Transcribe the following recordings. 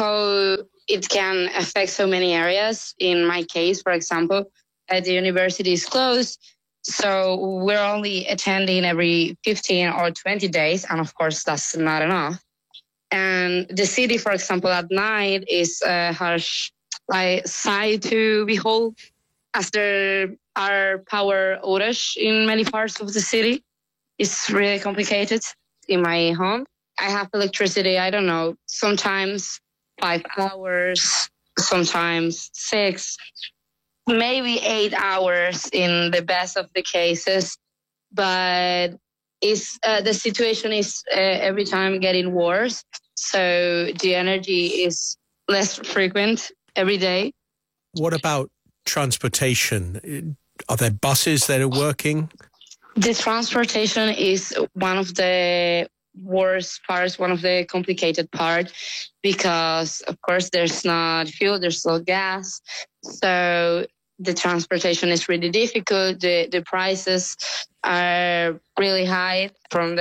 how it can affect so many areas. In my case, for example, the university is closed. So we're only attending every 15 or 20 days. And of course, that's not enough. And the city, for example, at night is a harsh sight to behold, as there are power outage in many parts of the city. It's really complicated. In my home, I have electricity, I don't know, sometimes 5 hours, sometimes 6, maybe 8 hours in the best of the cases. But the situation is every time getting worse. So the energy is less frequent every day. What about transportation? Are there buses that are working? The transportation is one of the worst parts, one of the complicated part, because of course there's not fuel, there's no gas. So the transportation is really difficult. The prices are really high from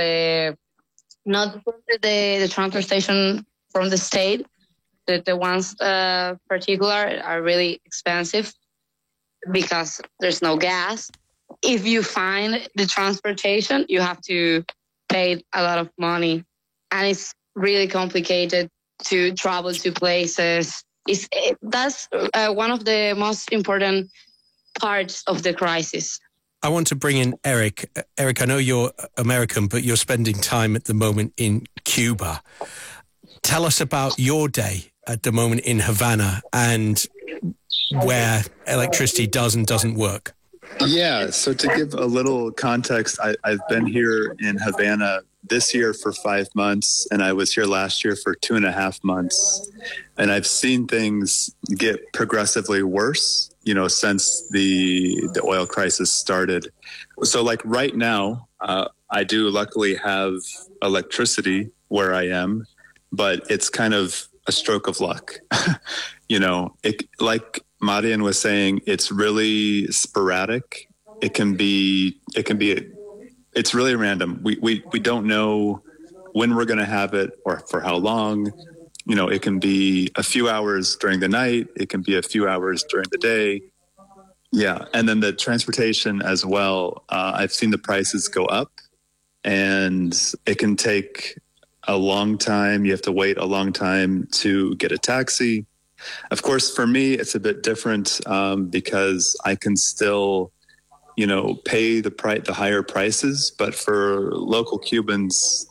not from the transportation from the state. The ones particular are really expensive because there's no gas. If you find the transportation, you have to pay a lot of money, and it's really complicated to travel to places. That's one of the most important parts of the crisis. I want to bring in Eric. Eric, I know you're American, but you're spending time at the moment in Cuba. Tell us about your day at the moment in Havana and where electricity does and doesn't work. Yeah, so to give a little context, I've been here in Havana this year for 5 months, and I was here last year for 2.5 months. And I've seen things get progressively worse, since the oil crisis started. So like right now, I do luckily have electricity where I am, but it's kind of a stroke of luck. Like Marian was saying, it's really sporadic. It's really random. We don't know when we're going to have it or for how long. It can be a few hours during the night. It can be a few hours during the day. Yeah. And then the transportation as well. I've seen the prices go up, and it can take a long time. You have to wait a long time to get a taxi. Of course, for me, it's a bit different because I can still, pay the higher prices. But for local Cubans,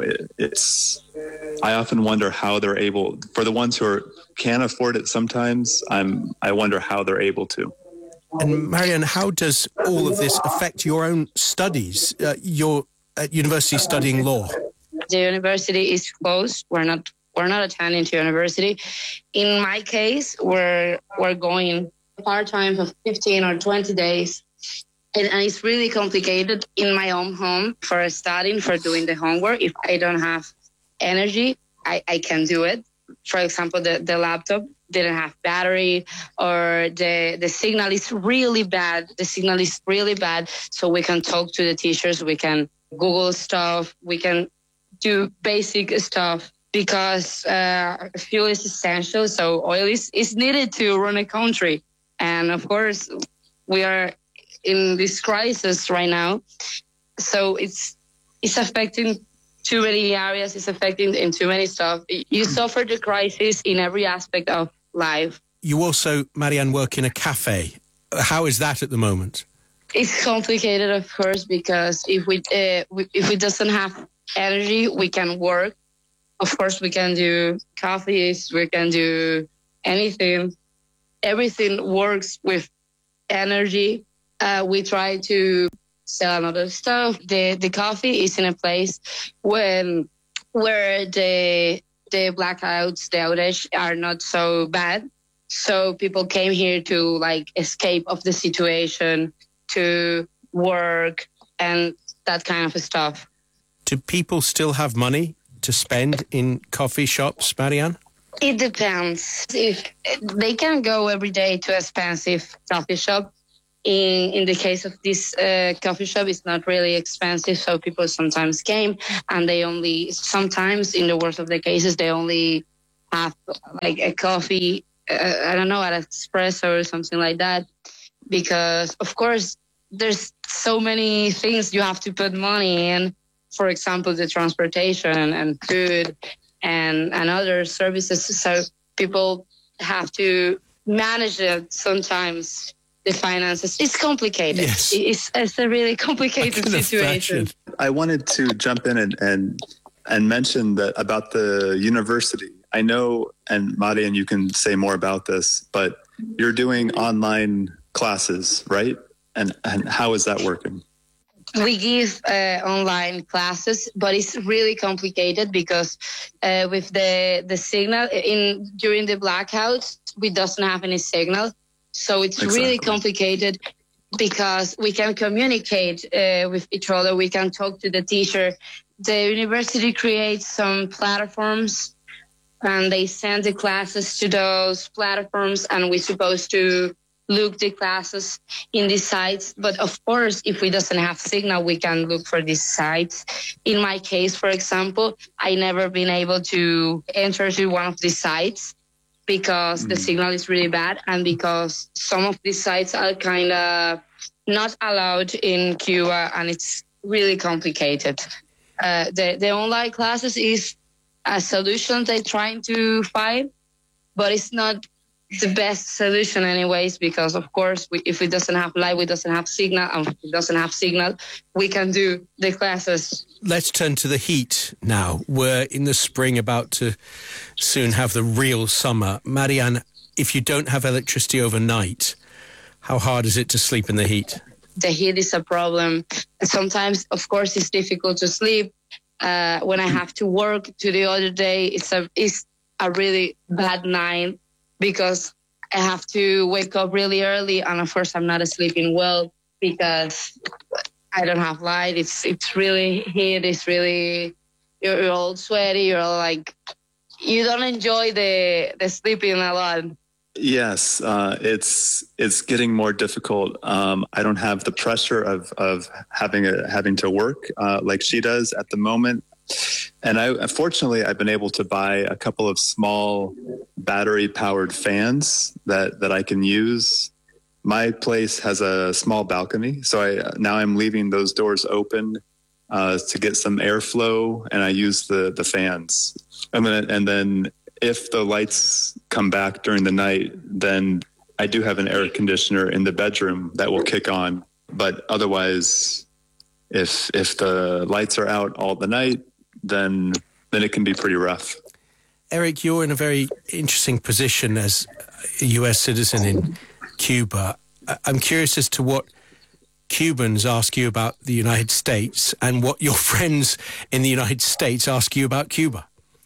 I often wonder how they're able. For the ones who can afford it, sometimes I wonder how they're able to. And Marian, how does all of this affect your own studies? You're at university studying law. The university is closed. We're not attending to university. In my case, we're going part-time for 15 or 20 days. And it's really complicated in my own home for studying, for doing the homework. If I don't have energy, I can do it. For example, the laptop didn't have battery, or the signal is really bad. The signal is really bad. So we can talk to the teachers. We can Google stuff. We can do basic stuff, because fuel is essential. So oil is needed to run a country. And of course, we are in this crisis right now. So it's affecting too many areas. It's affecting in too many stuff. You suffer the crisis in every aspect of life. You also, Marian, work in a cafe. How is that at the moment? It's complicated, of course, because if we doesn't have energy, we can work. Of course, we can do coffees, we can do anything. Everything works with energy. We try to sell another stuff. The coffee is in a place where the blackouts, the outage are not so bad. So people came here to escape of the situation, to work and that kind of stuff. Do people still have money to spend in coffee shops, Marian? It depends. If they can go every day to expensive coffee shop. In the case of this coffee shop, it's not really expensive, so people sometimes came, and sometimes, in the worst of the cases, they only have like a coffee, I don't know, at espresso or something like that. Because of course there's so many things you have to put money in. For example, the transportation and food and other services. So people have to manage it sometimes. The finances. It's complicated. Yes. It's a really complicated situation. Imagine. I wanted to jump in and mention that about the university. I know, and Marian, you can say more about this, but you're doing online classes, right? And how is that working? We give online classes, but it's really complicated because with the signal during the blackouts, we doesn't have any signal. So it's really complicated because we can communicate with each other. We can talk to the teacher. The university creates some platforms and they send the classes to those platforms, and we're supposed to look the classes in these sites. But of course, if we doesn't have signal, we can look for these sites. In my case, for example, I never been able to enter to one of these sites because the signal is really bad, and because some of these sites are kind of not allowed in Cuba, and it's really complicated. The online classes is a solution they're trying to find, but it's not the best solution anyways, because of course if we doesn't have light, we doesn't have signal, and if we doesn't have signal, we can do the classes. Let's turn to the heat now. We're in the spring, about to soon have the real summer. Marian, if you don't have electricity overnight, how hard is it to sleep in the heat? The heat is a problem. Sometimes, of course, it's difficult to sleep. When I have to work to the other day, it's a really bad night because I have to wake up really early, and of course I'm not sleeping well because I don't have light. It's really heat. It's really, you're all sweaty. You're all like, you don't enjoy the sleeping a lot. Yes, it's getting more difficult. I don't have the pressure of having to work like she does at the moment. And unfortunately, I've been able to buy a couple of small battery-powered fans that I can use. My place has a small balcony, so now I'm leaving those doors open to get some airflow, and I use the fans. And then if the lights come back during the night, then I do have an air conditioner in the bedroom that will kick on. But otherwise, if the lights are out all the night, then it can be pretty rough. Eric, you're in a very interesting position as a US citizen in Cuba. I'm curious as to what Cubans ask you about the United States and what your friends in the United States ask you about Cuba.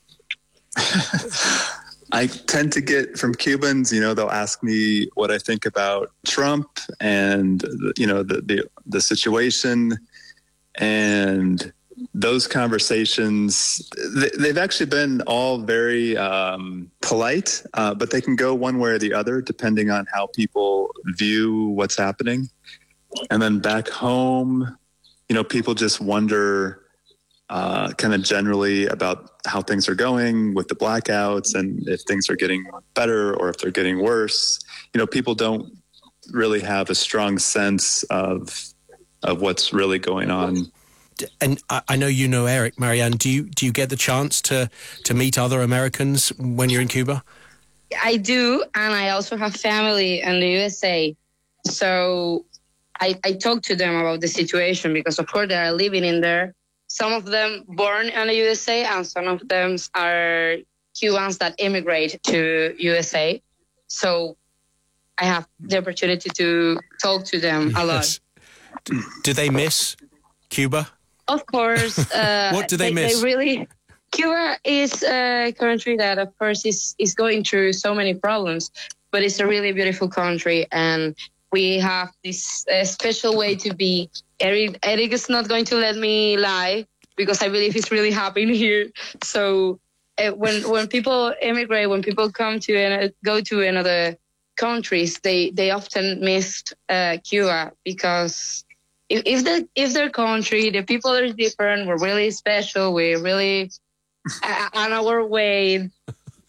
I tend to get from Cubans, they'll ask me what I think about Trump and, the situation. And those conversations, they've actually been all very polite, but they can go one way or the other depending on how people view what's happening. And then back home, people just wonder kind of generally about how things are going with the blackouts and if things are getting better or if they're getting worse. People don't really have a strong sense of what's really going on. And I know you know Eric, Marian. Do you get the chance to meet other Americans when you're in Cuba? I do, and I also have family in the USA. So I talk to them about the situation because, of course, they are living in there. Some of them born in the USA, and some of them are Cubans that immigrate to USA. So I have the opportunity to talk to them a lot. Do they miss Cuba? Of course. What do they miss? Cuba is a country that, of course, is going through so many problems, but it's a really beautiful country, and we have this special way to be. Eric is not going to let me lie because I believe he's really happy here. So when people immigrate, when people come to go to another countries, they often miss Cuba because if their country, the people are different, we're really special, we're really on our way.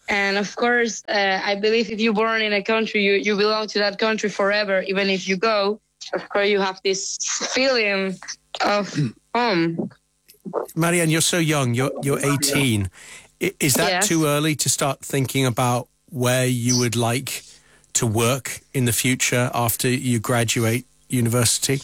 And of course, I believe if you're born in a country, you belong to that country forever. Even if you go, of course, you have this feeling of home. Marianne, you're so young. You're 18. Is that Yes. too early to start thinking about where you would like to work in the future after you graduate university?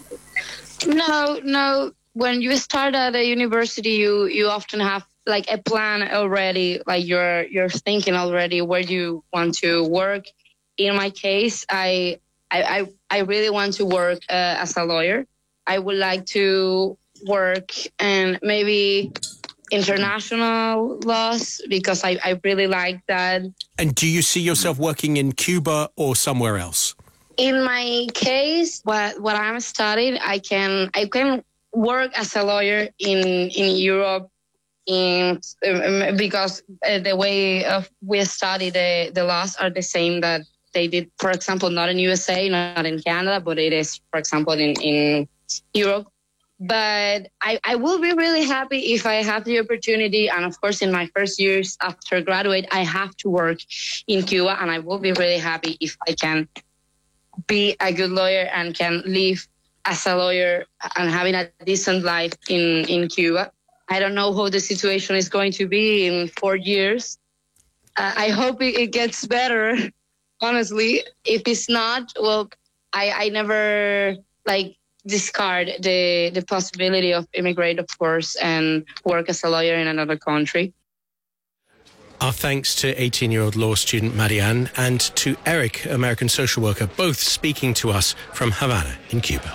No. When you start at a university, you often have like a plan already. Like you're thinking already where you want to work. In my case, I really want to work as a lawyer. I would like to work in maybe international laws because I really like that. And do you see yourself working in Cuba or somewhere else? In my case, what I'm studying, I can work as a lawyer in Europe, because the way of we study the laws are the same that they did. For example, not in USA, not in Canada, but it is, for example, in Europe. But I will be really happy if I have the opportunity. And of course, in my first years after graduate, I have to work in Cuba. And I will be really happy if I can be a good lawyer and can live as a lawyer and having a decent life in Cuba. I don't know how the situation is going to be in 4 years. I hope it gets better, honestly. If it's not, well, I never discard the possibility of immigrate, of course, and work as a lawyer in another country. Our thanks to 18-year-old law student Marianne and to Eric, American social worker, both speaking to us from Havana in Cuba.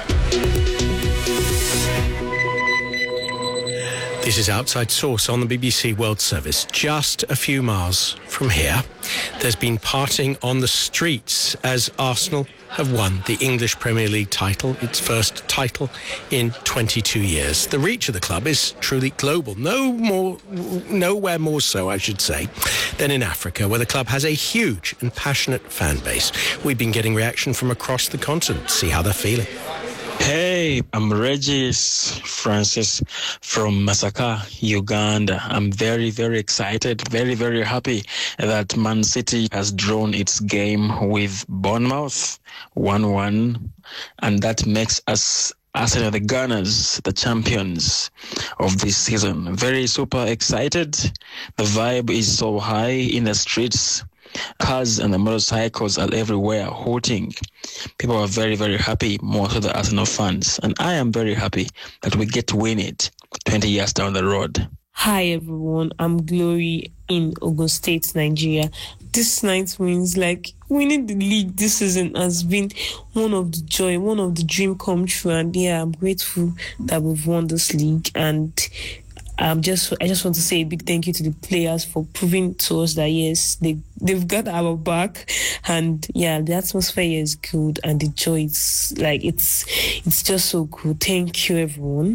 This is Outside Source on the BBC World Service. Just a few miles from here, there's been partying on the streets as Arsenal have won the English Premier League title, its first title in 22 years. The reach of the club is truly global. Nowhere more so, I should say, than in Africa, where the club has a huge and passionate fan base. We've been getting reaction from across the continent. See how they're feeling. Hey, I'm Regis Francis from Masaka, Uganda. I'm very, very excited, very, very happy that Man City has drawn its game with Bournemouth 1-1, and that makes us Arsenal, the Gunners, the champions of this season. Very super excited. The vibe is so high in the streets. Cars and the motorcycles are everywhere hooting. People are very, very happy, most of the Arsenal fans. And I am very happy that we get to win it 20 years down the road. Hi everyone, I'm Glory in Ogun State, Nigeria. This night's wins, winning the league this season has been one of the joy, one of the dream come true. And yeah, I'm grateful that we've won this league. And I just want to say a big thank you to the players for proving to us that yes, they've got our back, and yeah, the atmosphere is good and the joy is it's just so good. Thank you, everyone.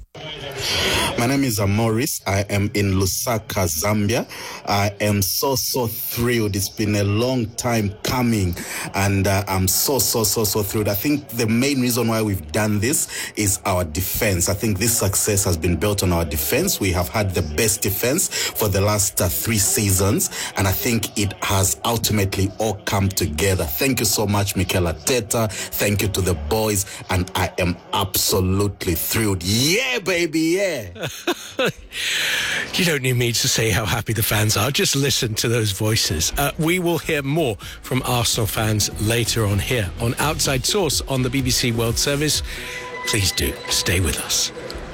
My name is Maurice. I am in Lusaka, Zambia. I am so thrilled. It's been a long time coming, and I'm so thrilled. I think the main reason why we've done this is our defense. I think this success has been built on our defense. We have had the best defense for the last 3 seasons, and I think it has ultimately all come together. Thank you so much, Mikel Arteta. Thank you to the boys, and I am absolutely thrilled. Yeah, baby, yeah. You don't need me to say how happy the fans are. Just listen to those voices. We will hear more from Arsenal fans later on here on Outside Source on the BBC World Service. Please do stay with us.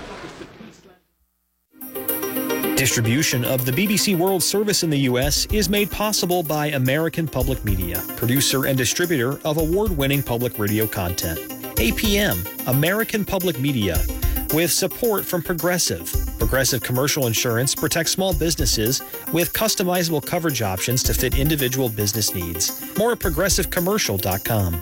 Distribution of the BBC World Service in the U.S. is made possible by American Public Media, producer and distributor of award-winning public radio content. APM, American Public Media, with support from Progressive. Progressive Commercial Insurance protects small businesses with customizable coverage options to fit individual business needs. More at progressivecommercial.com.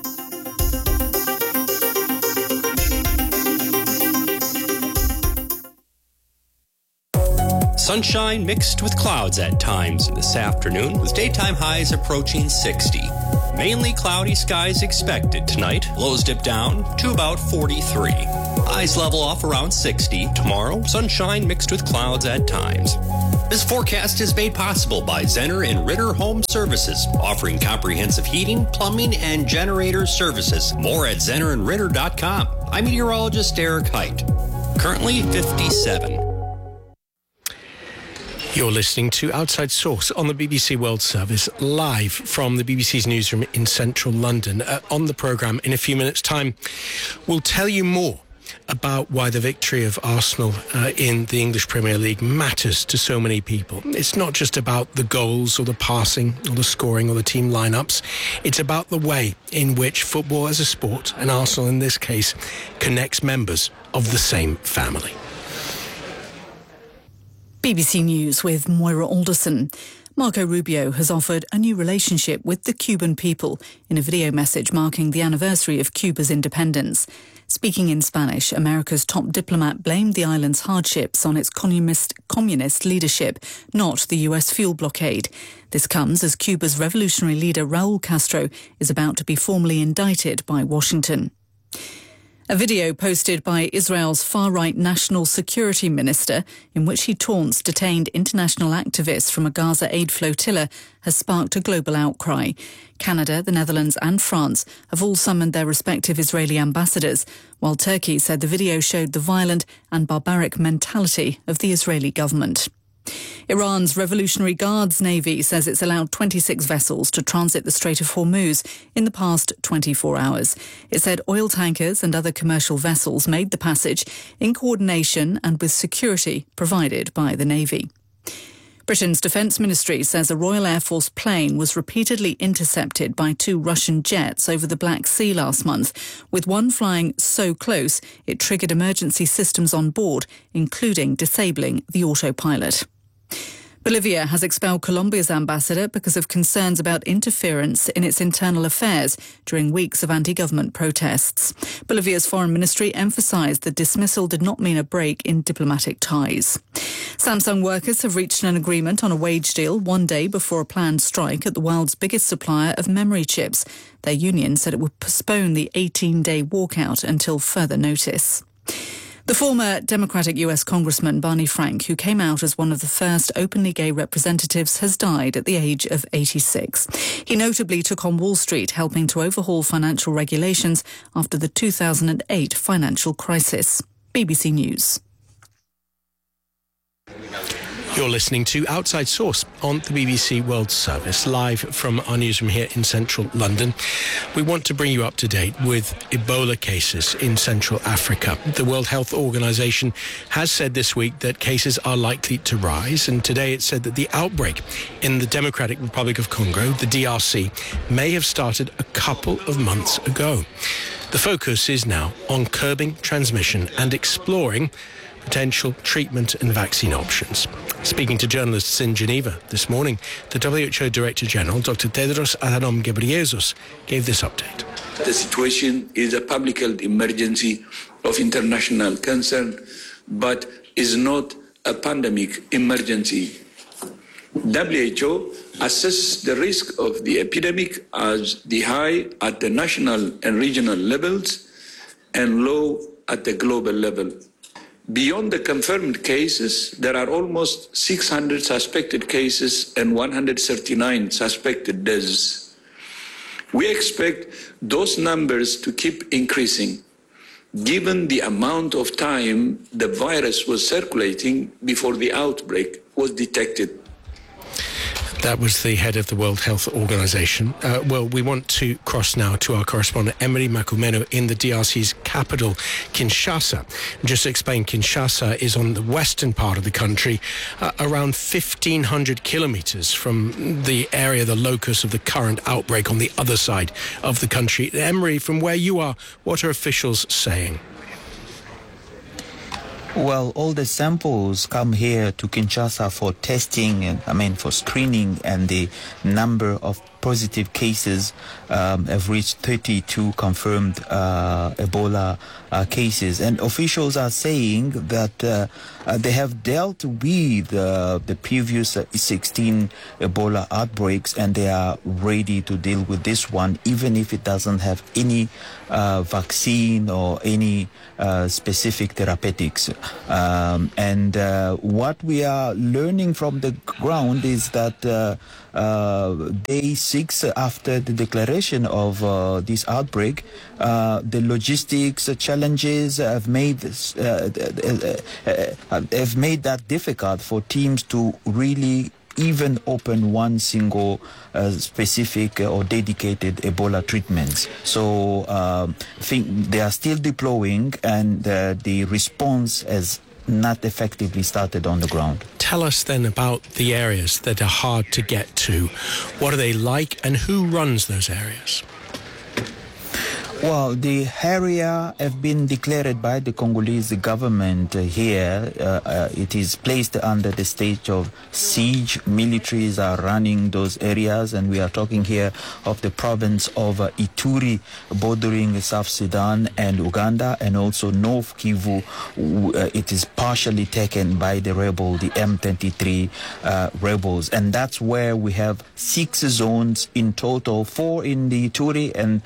Sunshine mixed with clouds at times this afternoon, with daytime highs approaching 60. Mainly cloudy skies expected tonight. Lows dip down to about 43. Highs level off around 60. Tomorrow, sunshine mixed with clouds at times. This forecast is made possible by Zenner and Ritter Home Services, offering comprehensive heating, plumbing, and generator services. More at zennerandritter.com. I'm meteorologist Eric Height. Currently 57. You're listening to Outside Source on the BBC World Service, live from the BBC's newsroom in central London. On the programme, in a few minutes' time, we'll tell you more about why the victory of Arsenal in the English Premier League matters to so many people. It's not just about the goals or the passing or the scoring or the team lineups. It's about the way in which football as a sport, and Arsenal in this case, connects members of the same family. BBC News with Moira Alderson. Marco Rubio has offered a new relationship with the Cuban people in a video message marking the anniversary of Cuba's independence. Speaking in Spanish, America's top diplomat blamed the island's hardships on its communist leadership, not the US fuel blockade. This comes as Cuba's revolutionary leader Raul Castro is about to be formally indicted by Washington. A video posted by Israel's far-right national security minister, in which he taunts detained international activists from a Gaza aid flotilla, has sparked a global outcry. Canada, the Netherlands and France have all summoned their respective Israeli ambassadors, while Turkey said the video showed the violent and barbaric mentality of the Israeli government. Iran's Revolutionary Guards Navy says it's allowed 26 vessels to transit the Strait of Hormuz in the past 24 hours. It said oil tankers and other commercial vessels made the passage in coordination and with security provided by the Navy. Britain's Defence Ministry says a Royal Air Force plane was repeatedly intercepted by 2 Russian jets over the Black Sea last month, with one flying so close it triggered emergency systems on board, including disabling the autopilot. Bolivia has expelled Colombia's ambassador because of concerns about interference in its internal affairs during weeks of anti-government protests. Bolivia's foreign ministry emphasised the dismissal did not mean a break in diplomatic ties. Samsung workers have reached an agreement on a wage deal one day before a planned strike at the world's biggest supplier of memory chips. Their union said it would postpone the 18-day walkout until further notice. The former Democratic US Congressman Barney Frank, who came out as one of the first openly gay representatives, has died at the age of 86. He notably took on Wall Street, helping to overhaul financial regulations after the 2008 financial crisis. BBC News. You're listening to Outside Source on the BBC World Service, live from our newsroom here in central London. We want to bring you up to date with Ebola cases in Central Africa. The World Health Organization has said this week that cases are likely to rise, and today it said that the outbreak in the Democratic Republic of Congo, the DRC, may have started a couple of months ago. The focus is now on curbing transmission and exploring potential treatment and vaccine options. Speaking to journalists in Geneva this morning, the WHO Director General, Dr. Tedros Adhanom Ghebreyesus, gave this update. The situation is a public health emergency of international concern, but is not a pandemic emergency. WHO assesses the risk of the epidemic as the high at the national and regional levels and low at the global level. Beyond the confirmed cases, there are almost 600 suspected cases and 139 suspected deaths. We expect those numbers to keep increasing, given the amount of time the virus was circulating before the outbreak was detected. That was the head of the World Health Organization. Well, we want to cross now to our correspondent, Emery Makumeno, in the DRC's capital, Kinshasa. Just to explain, Kinshasa is on the western part of the country, around 1,500 kilometers from the area, the locus of the current outbreak on the other side of the country. Emery, from where you are, what are officials saying? Well, all the samples come here to Kinshasa for testing and for screening, and the number of positive cases have reached 32 confirmed Ebola cases. And officials are saying that they have dealt with the previous 16 Ebola outbreaks, and they are ready to deal with this one, even if it doesn't have any vaccine or any specific therapeutics. And what we are learning from the ground is that day 6 after the declaration of this outbreak, the logistics challenges have made that difficult for teams to really even open one single specific or dedicated Ebola treatments. So I think they are still deploying, and the response has not effectively started on the ground. Tell us then about the areas that are hard to get to. What are they like, and who runs those areas? Well, the area have been declared by the Congolese government here. It is placed under the state of siege. Militaries are running those areas, and we are talking here of the province of Ituri, bordering South Sudan and Uganda, and also North Kivu. It is partially taken by the rebel, the M23 rebels, and that's where we have 6 zones in total, 4 in the Ituri and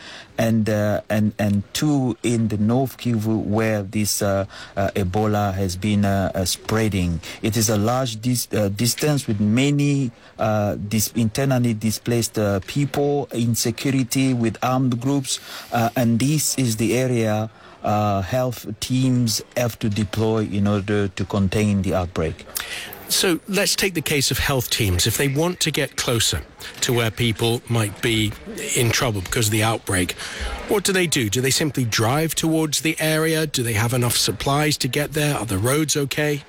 2 in the North Kivu, where this Ebola has been spreading. It is a large distance with many internally displaced people, insecurity with armed groups, and this is the area health teams have to deploy in order to contain the outbreak. So let's take the case of health teams. If they want to get closer to where people might be in trouble because of the outbreak, what do? Do they simply drive towards the area? Do they have enough supplies to get there? Are the roads okay?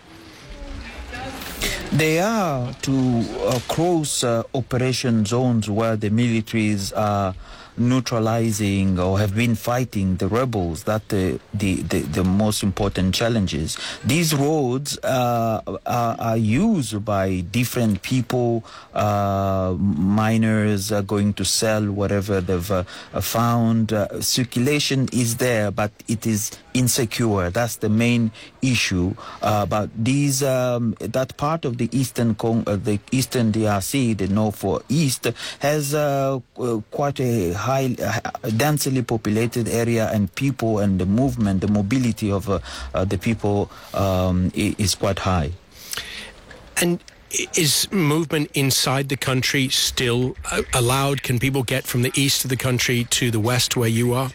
They are to cross operation zones where the militaries are neutralizing or have been fighting the rebels. That the most important challenges. These roads are used by different people. Miners are going to sell whatever they've found. Circulation is there, but it is insecure. That's the main issue. But these that part of the eastern DRC, the north or east, has quite a high, densely populated area, and people and the movement, the mobility of the people is quite high. And is movement inside the country still allowed? Can people get from the east of the country to the west where you are?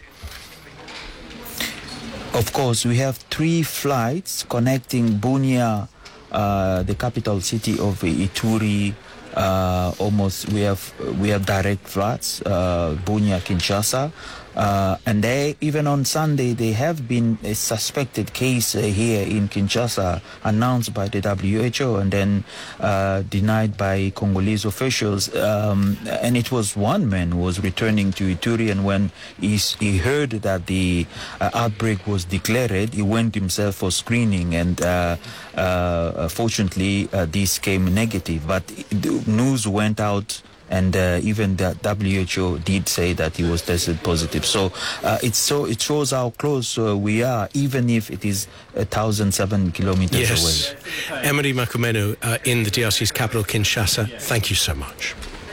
Of course, we have 3 flights connecting Bunia, the capital city of Ituri. Almost we have direct flights, Bunia, Kinshasa, and they, even on Sunday, they have been a suspected case here in Kinshasa, announced by the WHO and then denied by Congolese officials. And it was one man who was returning to Ituri, and when he heard that the outbreak was declared, he went himself for screening, and fortunately this came negative. But the news went out, and even the WHO did say that he was tested positive. So it shows how close we are, even if it is 1,007 kilometers away. Emery Makumenu in the DRC's capital, Kinshasa. Thank you so much.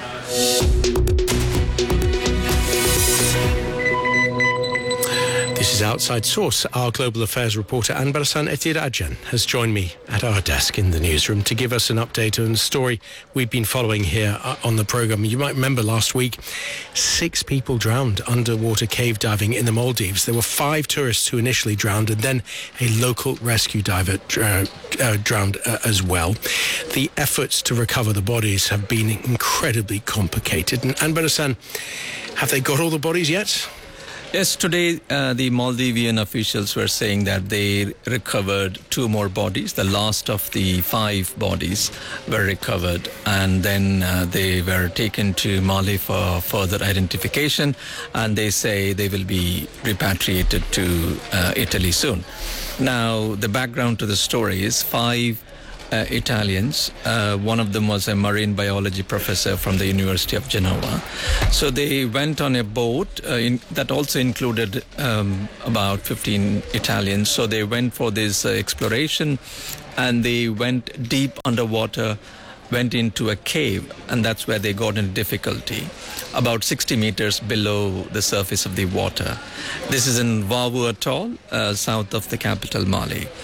This is Outside Source. Our global affairs reporter Anbarasan Etirajan has joined me at our desk in the newsroom to give us an update on the story we've been following here on the programme. You might remember last week, 6 people drowned underwater cave diving in the Maldives. There were 5 tourists who initially drowned, and then a local rescue diver drowned as well. The efforts to recover the bodies have been incredibly complicated. And Anbarasan, have they got all the bodies yet? Yes, today the Maldivian officials were saying that they recovered 2 more bodies. The last of the 5 bodies were recovered, and then they were taken to Mali for further identification, and they say they will be repatriated to Italy soon. Now, the background to the story is 5 Italians. One of them was a marine biology professor from the University of Genoa. So they went on a boat that also included about 15 Italians. So they went for this exploration, and they went deep underwater, went into a cave, and that's where they got into difficulty, about 60 meters below the surface of the water. This is in Wawu Atoll, south of the capital, Mali.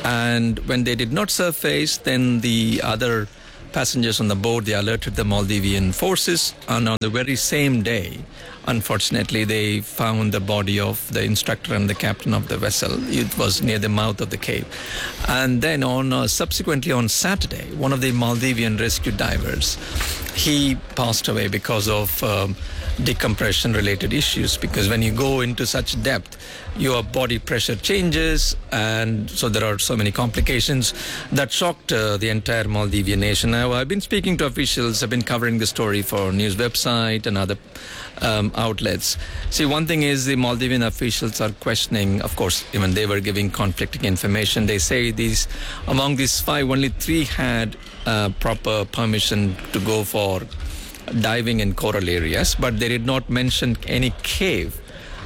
And when they did not surface, then the other passengers on the boat, they alerted the Maldivian forces, and on the very same day, unfortunately, they found the body of the instructor and the captain of the vessel. It was near the mouth of the cave. And then subsequently on Saturday, one of the Maldivian rescue divers, he passed away because of decompression related issues, because when you go into such depth, your body pressure changes, and so there are so many complications that shocked the entire Maldivian nation. Now, I've been speaking to officials, I've been covering the story for news website and other outlets. See, one thing is the Maldivian officials are questioning, of course, even they were giving conflicting information. They say among these 5, only 3 had proper permission to go for diving in coral areas, but they did not mention any cave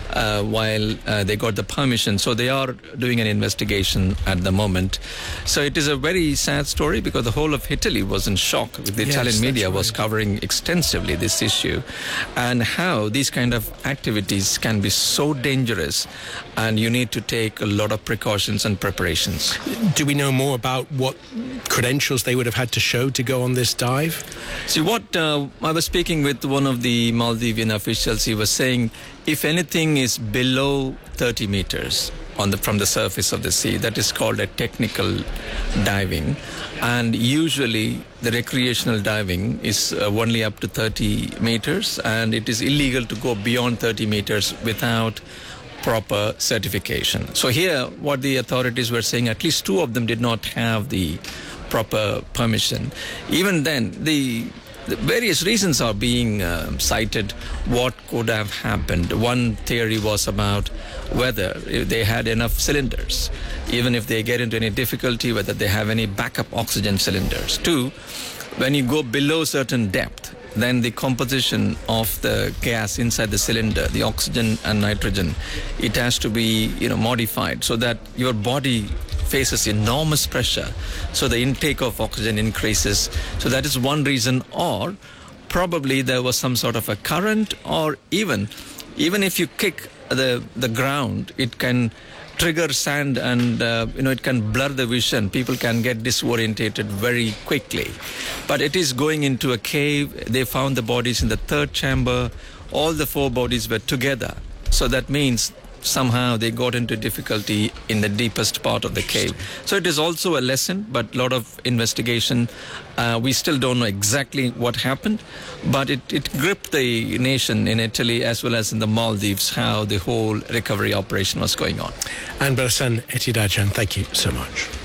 while they got the permission. So they are doing an investigation at the moment. So it is a very sad story, because the whole of Italy was in shock. The Italian media was covering extensively this issue, and how these kind of activities can be so dangerous, and you need to take a lot of precautions and preparations. Do we know more about what credentials they would have had to show to go on this dive? See, I was speaking with one of the Maldivian officials. He was saying, if anything is below 30 meters from the surface of the sea, that is called a technical diving. And usually the recreational diving is only up to 30 meters, and it is illegal to go beyond 30 meters without proper certification. So here, what the authorities were saying, at least 2 of them did not have the proper permission. Even then, the various reasons are being cited what could have happened. One theory was about whether they had enough cylinders, even if they get into any difficulty, whether they have any backup oxygen cylinders. 2, when you go below certain depth, then the composition of the gas inside the cylinder, the oxygen and nitrogen, it has to be modified so that your body faces enormous pressure, so the intake of oxygen increases. So that is one reason. Or probably there was some sort of a current, or even if you kick the ground, it can trigger sand, and it can blur the vision. People can get disorientated very quickly. But it is going into a cave. They found the bodies in the 3rd chamber. All the 4 bodies were together. So that means somehow they got into difficulty in the deepest part of the cave. So it is also a lesson, but a lot of investigation. We still don't know exactly what happened, but it gripped the nation in Italy as well as in the Maldives, how the whole recovery operation was going on. Anne Bersan Etidajan, thank you so much.